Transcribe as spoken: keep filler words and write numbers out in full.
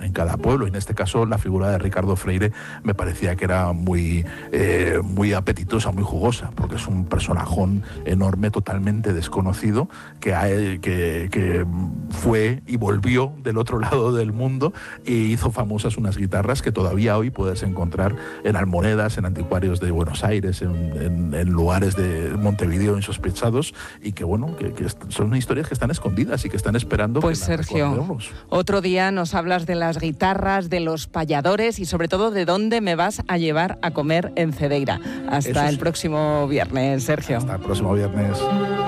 en cada pueblo. Y en este caso la figura de Ricardo Freire me parecía que era muy, eh, muy apetitosa, muy jugosa, porque es un personajón enorme, totalmente desconocido, que, ha, que, que fue y volvió del otro lado del mundo e hizo famosas unas guitarras que todavía hoy puedes encontrar en almonedas, en anticuarios de Buenos Aires, en, en, en lugares de Montevideo insospechados, y que bueno, que, que son historias que están escondidas y que están esperando pues que las Sergio, recordemos. Otro día nos hablas de las guitarras, de los payadores y sobre todo de dónde me vas a llevar a comer en Cedeira. Hasta Eso el sí. próximo viernes, Sergio. Hasta el próximo viernes.